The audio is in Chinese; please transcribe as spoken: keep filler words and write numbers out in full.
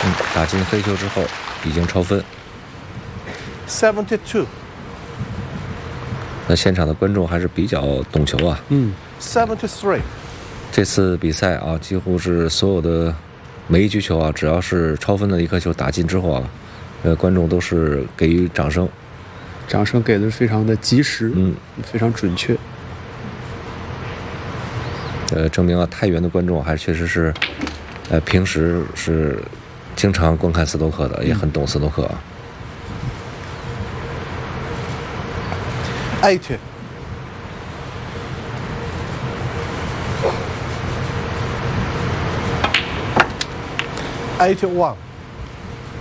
嗯，打进黑球之后已经超分。 seventy-two。 那现场的观众还是比较懂球啊。 嗯。seventy-three。 这次比赛啊，几乎是所有的每一局球啊，只要是超分的一颗球打进之后啊，呃，观众都是给予掌声。 掌声给的非常的及时， 嗯， 非常准确。 呃，证明啊，太原的观众还确实是，呃，平时是经常观看斯诺克的，也很懂斯诺克啊。 eighty。eighty-one。